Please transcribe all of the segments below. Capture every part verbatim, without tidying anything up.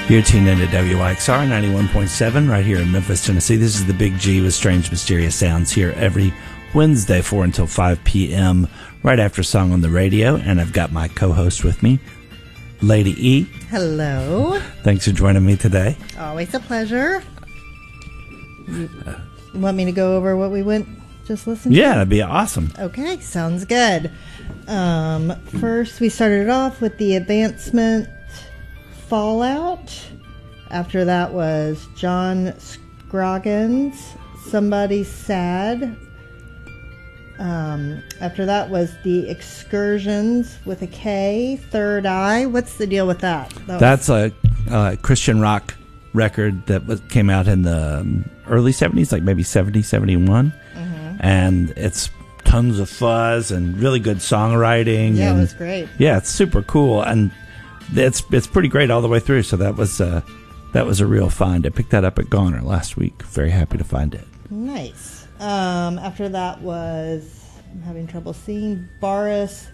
You're tuned into W Y X R ninety-one point seven right here in Memphis, Tennessee. This is the Big G with Strange Mysterious Sounds here every Wednesday, four until five p.m., right after Song on the Radio. And I've got my co-host with me, Lady E. Hello. Thanks for joining me today. Always a pleasure. You want me to go over what we went just listened to? Yeah, that'd be awesome. Okay, sounds good. Um, first, we started off with the Advancement Fallout. After that was John Scroggins, Somebody Sad. Um, after that was the Excursions with a K, Third Eye. What's the deal with that? that That's was... a uh, Christian rock record that was, came out in the um, early seventies, like maybe seventy, seventy-one. Mm-hmm. And it's tons of fuzz and really good songwriting. Yeah, and, it was great. Yeah, it's super cool. And it's it's pretty great all the way through. So that was uh, that was a real find. I picked that up at Goner last week. Very happy to find it. Nice. Um, after that was, I'm having trouble seeing, Boris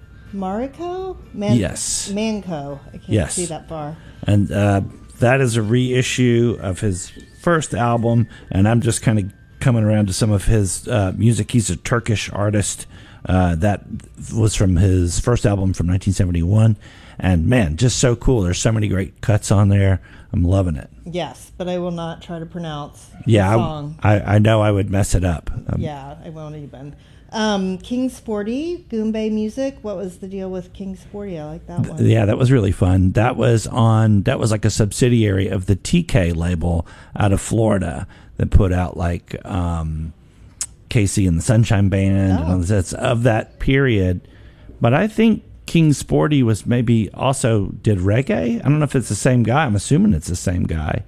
Mariko? Man- yes. Manco. I can't yes. see that far. And uh, that is a reissue of his first album. And I'm just kind of coming around to some of his uh, music. He's a Turkish artist. Uh, that was from his first album from nineteen seventy-one. And, man, just so cool. There's so many great cuts on there. I'm loving it. Yes, but I will not try to pronounce yeah, the song. I, I, I know I would mess it up. Um, yeah, I won't even. Um, King Sporty, Goombay Music. What was the deal with King Sporty? I like that one. Yeah, that was really fun. That was on. That was like a subsidiary of the T K label out of Florida that put out like um, Casey and the Sunshine Band oh. and all this of that period. But I think King Sporty was maybe also did reggae. I don't know if it's the same guy. I'm assuming it's the same guy.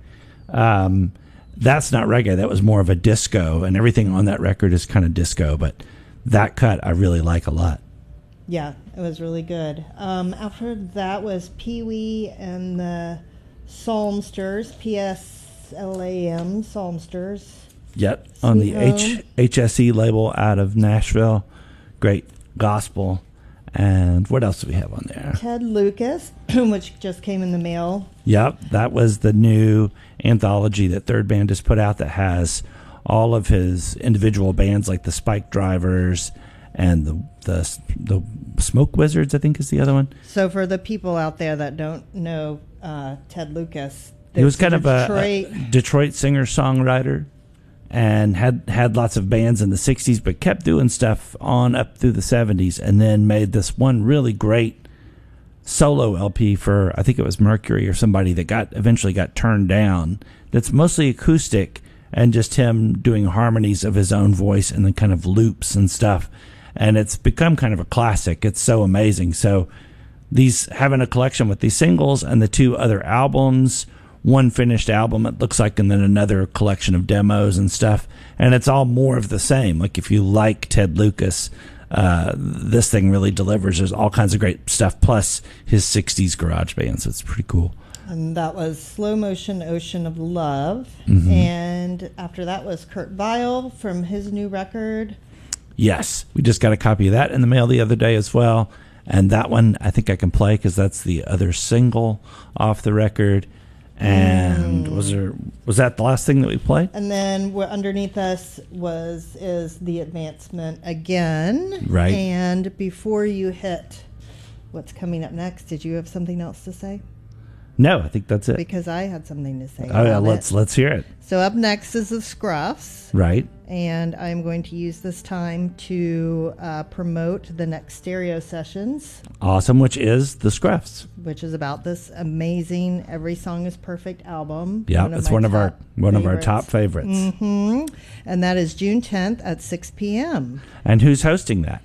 Um, that's not reggae. That was more of a disco, and everything on that record is kind of disco. But that cut I really like a lot. Yeah, it was really good. Um, after that was Pee Wee and the Psalmsters, P S L A M, Psalmsters. Yep, on the H- HSE label out of Nashville. Great gospel. And what else do we have on there? Ted Lucas, which just came in the mail. Yep, that was the new anthology that Third Band has put out that has all of his individual bands like the Spike Drivers and the the the Smoke Wizards, I think is the other one. So for the people out there that don't know uh, Ted Lucas, he was kind of Detroit. a, a Detroit singer-songwriter and had, had lots of bands in the sixties, but kept doing stuff on up through the seventies, and then made this one really great solo L P for, I think it was Mercury or somebody that got eventually got turned down. That's mostly acoustic and just him doing harmonies of his own voice and then kind of loops and stuff. And it's become kind of a classic. It's so amazing. So these having a collection with these singles and the two other albums, one finished album it looks like, and then another collection of demos and stuff, and it's all more of the same. Like if you like Ted Lucas, uh, this thing really delivers. There's all kinds of great stuff, plus his sixties garage band, so it's pretty cool. And that was Slow Motion Ocean of Love. Mm-hmm. And after that was Kurt Vile from his new record. Yes, we just got a copy of that in the mail the other day as well, and that one I think I can play because that's the other single off the record. And mm. was there was that the last thing that we played? And then what underneath us was is the Advancement again. Right. And before you hit what's coming up next, did you have something else to say? No, I think that's it. Because I had something to say. Oh yeah, let's it. let's hear it. So up next is the Scruffs. Right. And I'm going to use this time to uh, promote the next stereo sessions. Awesome, which is the Scruffs. Which is about this amazing Every Song is Perfect album. Yeah, it's one of our one of our top favorites. Mm-hmm. And that is June tenth at six p.m. And who's hosting that?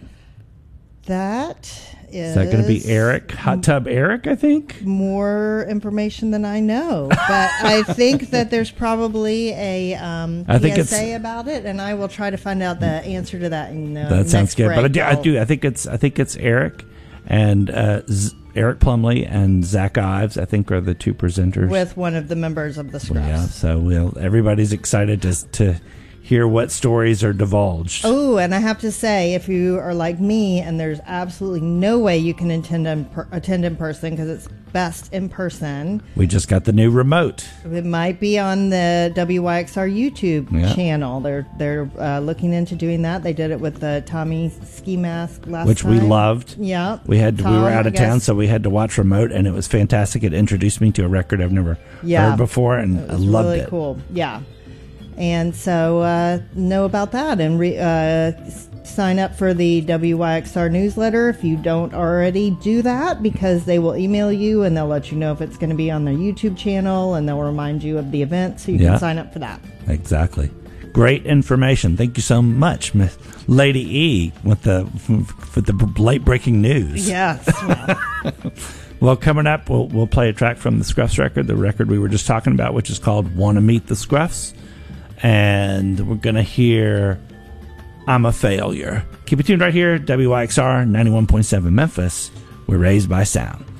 That is... Is that going to be Eric? Hot Tub Eric, I think? More information than I know. But I think that there's probably a um, I think P S A it's, about it, and I will try to find out the answer to that in uh, That sounds good. break. But I do, I do. I think it's I think it's Eric and uh, Z- Eric Plumley and Zach Ives, I think, are the two presenters. With one of the members of the Scruffs. Yeah, so we'll, everybody's excited to, to hear what stories are divulged. Oh, and I have to say, if you are like me and there's absolutely no way you can attend in, per, attend in person because it's best in person. We just got the new remote. It might be on the W Y X R YouTube yeah. channel. They're they're uh, looking into doing that. They did it with the Tommy ski mask last Which time. we loved. Yeah. We had to, Tom, we were out of I guess. town, so we had to watch remote, and it was fantastic. It introduced me to a record I've never Yeah. heard before, and It I was loved really it. cool. Yeah. And so uh, know about that and re, uh, s- sign up for the W Y X R newsletter if you don't already do that, because they will email you and they'll let you know if it's going to be on their YouTube channel, and they'll remind you of the event, so you Yeah. can sign up for that. Exactly. Great information. Thank you so much, Miss Lady E, with the with the late breaking news. Yes. Well, Well, coming up, we'll we'll play a track from the Scruffs record, the record we were just talking about, which is called "Wanna Meet the Scruffs," and we're gonna hear "I'm a Failure." Keep it tuned right here, W Y X R ninety-one point seven Memphis. We're raised by sound.